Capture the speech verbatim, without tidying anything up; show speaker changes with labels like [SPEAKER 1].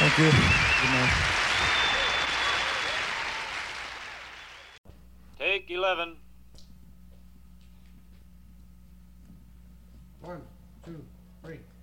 [SPEAKER 1] Thank you. Good night.
[SPEAKER 2] Take eleven.
[SPEAKER 3] One, two, three.